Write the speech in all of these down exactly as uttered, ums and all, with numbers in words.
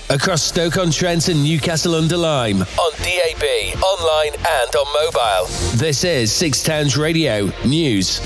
across Stoke-on-Trent and Newcastle-under-Lyme, on D A B, online and on mobile. This is Six Towns Radio News.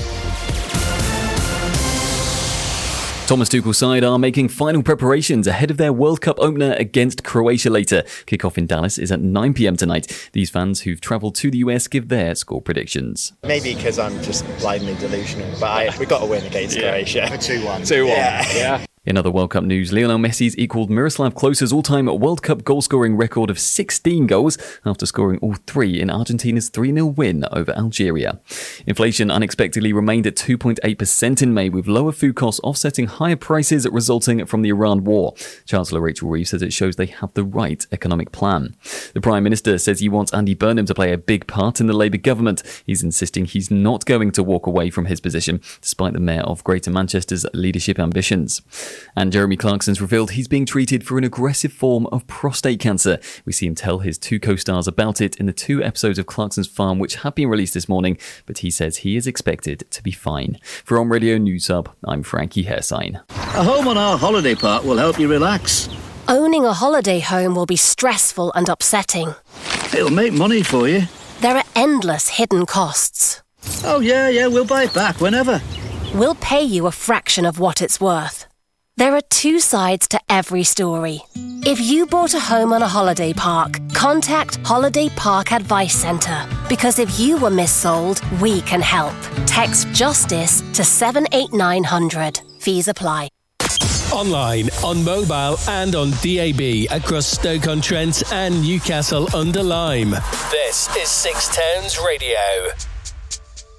Thomas Tuchel's side are making final preparations ahead of their World Cup opener against Croatia later. Kickoff in Dallas is at nine p.m. tonight. These fans who've travelled to the U S give their score predictions. Maybe because I'm just blindly delusional, but I, we've got to win against yeah. Croatia. For two one. two one. Yeah. yeah. In other World Cup news, Lionel Messi's equalled Miroslav Klose's all-time World Cup goal-scoring record of sixteen goals after scoring all three in Argentina's three nil win over Algeria. Inflation unexpectedly remained at two point eight percent in May, with lower food costs offsetting higher prices resulting from the Iran war. Chancellor Rachel Reeves says it shows they have the right economic plan. The Prime Minister says he wants Andy Burnham to play a big part in the Labour government. He's insisting he's not going to walk away from his position, despite the Mayor of Greater Manchester's leadership ambitions. And Jeremy Clarkson's revealed he's being treated for an aggressive form of prostate cancer. We see him tell his two co-stars about it in the two episodes of Clarkson's Farm, which have been released this morning, but he says he is expected to be fine. For On Radio News Hub, I'm Frankie Hairsign. A home on our holiday park will help you relax. Owning a holiday home will be stressful and upsetting. It'll make money for you. There are endless hidden costs. Oh yeah, yeah, we'll buy it back whenever. We'll pay you a fraction of what it's worth. There are two sides to every story. If you bought a home on a holiday park, contact Holiday Park Advice Centre. Because if you were missold, we can help. Text JUSTICE to seven eight nine hundred. Fees apply. Online, on mobile and on D A B across Stoke-on-Trent and Newcastle-under-Lyme. This is Six Towns Radio.